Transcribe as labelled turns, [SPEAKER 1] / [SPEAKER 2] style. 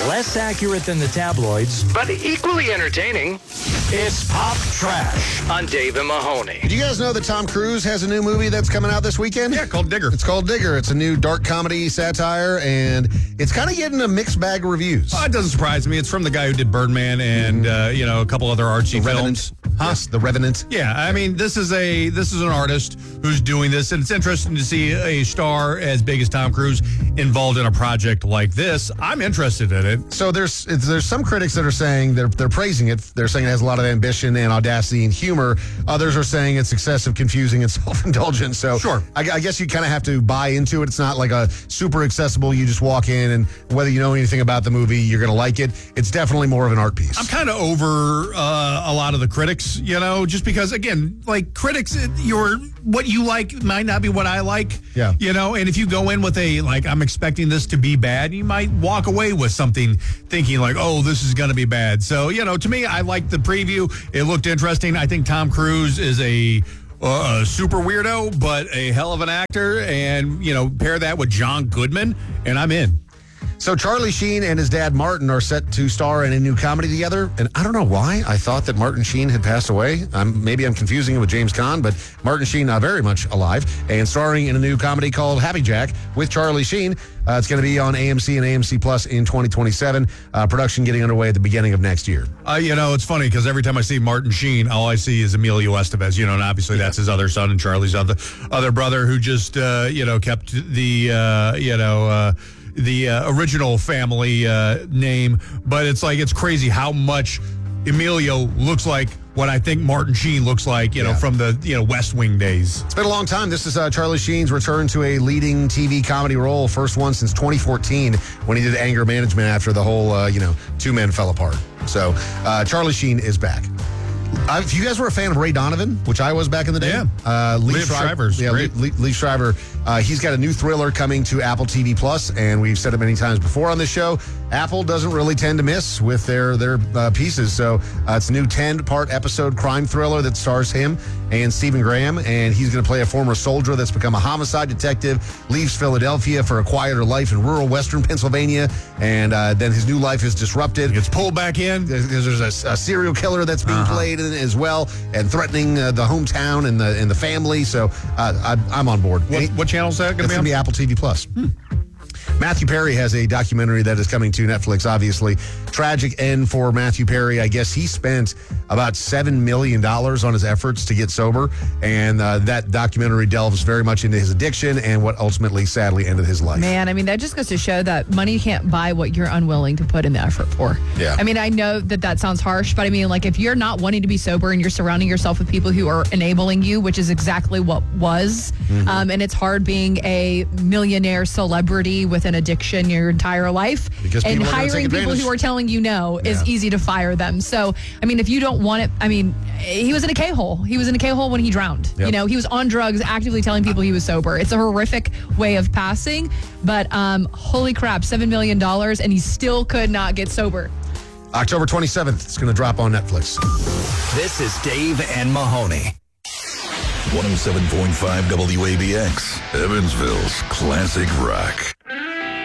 [SPEAKER 1] Less accurate than the tabloids, but equally entertaining. It's Pop Trash on Dave and Mahoney.
[SPEAKER 2] Did you guys know that Tom Cruise has a new movie that's coming out this weekend?
[SPEAKER 3] Yeah, called Digger.
[SPEAKER 2] It's called Digger. It's a new dark comedy satire, and it's kind of getting a mixed bag of reviews.
[SPEAKER 3] It doesn't surprise me. It's from the guy who did Birdman and a couple other artsy films.
[SPEAKER 2] Yes, The Revenant.
[SPEAKER 3] Yeah, I mean, this is an artist who's doing this, and it's interesting to see a star as big as Tom Cruise involved in a project like this. I'm interested in it.
[SPEAKER 2] So there's some critics that are saying they're praising it. They're saying it has a lot of ambition and audacity and humor. Others are saying it's excessive, confusing, and self-indulgent. So
[SPEAKER 3] sure,
[SPEAKER 2] I guess you kind of have to buy into it. It's not like a super accessible. You just walk in, and whether you know anything about the movie, you're going to like it. It's definitely more of an art piece.
[SPEAKER 3] I'm kind of over a lot of the critics, just because, again, like critics, what you like might not be what I like.
[SPEAKER 2] Yeah.
[SPEAKER 3] And if you go in with I'm expecting this to be bad, you might walk away with something thinking like, oh, this is going to be bad. So, to me, I liked the preview. It looked interesting. I think Tom Cruise is a super weirdo, but a hell of an actor. And, pair that with John Goodman, and I'm in.
[SPEAKER 2] So Charlie Sheen and his dad Martin are set to star in a new comedy together, and I don't know why. I thought that Martin Sheen had passed away. Maybe I'm confusing it with James Caan, but Martin Sheen very much alive and starring in a new comedy called Happy Jack with Charlie Sheen. It's going to be on AMC and AMC Plus in 2027. Production getting underway at the beginning of next year.
[SPEAKER 3] It's funny because every time I see Martin Sheen, all I see is Emilio Estevez. And obviously that's his other son and Charlie's other brother who just kept the original family name, but it's crazy how much Emilio looks like what I think Martin Sheen looks like, from the West Wing days.
[SPEAKER 2] It's been a long time. This is Charlie Sheen's return to a leading TV comedy role, first one since 2014 when he did Anger Management after the whole, Two Men fell apart. So Charlie Sheen is back. If you guys were a fan of Ray Donovan, which I was back in the day,
[SPEAKER 3] Liev Schreiber's great.
[SPEAKER 2] Liev Schreiber, he's got a new thriller coming to Apple TV Plus, and we've said it many times before on this show. Apple doesn't really tend to miss with their pieces, so it's a new 10-part episode crime thriller that stars him and Stephen Graham, and he's going to play a former soldier that's become a homicide detective, leaves Philadelphia for a quieter life in rural western Pennsylvania, and then his new life is disrupted.
[SPEAKER 3] He gets pulled back in.
[SPEAKER 2] There's a serial killer that's being played in as well, and threatening the hometown and the family. So I'm on board.
[SPEAKER 3] What channel is that going to be on?
[SPEAKER 2] It's going to be Apple TV Plus. Matthew Perry has a documentary that is coming to Netflix, obviously. Tragic end for Matthew Perry. I guess he spent about $7 million on his efforts to get sober, and that documentary delves very much into his addiction and what ultimately, sadly, ended his life.
[SPEAKER 4] Man, I mean, that just goes to show that money can't buy what you're unwilling to put in the effort for.
[SPEAKER 2] Yeah.
[SPEAKER 4] I mean, I know that sounds harsh, but I mean, if you're not wanting to be sober and you're surrounding yourself with people who are enabling you, which is exactly what was, and it's hard being a millionaire celebrity with an addiction your entire life, and hiring people who are telling you no is easy to fire them. So, I mean, if you don't want it, I mean, he was in a K-hole. He was in a K-hole when he drowned.
[SPEAKER 2] Yep.
[SPEAKER 4] He was on drugs, actively telling people he was sober. It's a horrific way of passing, but holy crap, $7 million, and he still could not get sober.
[SPEAKER 2] October 27th, it's going to drop on Netflix.
[SPEAKER 1] This is Dave and Mahoney.
[SPEAKER 5] 107.5 WABX, Evansville's classic rock.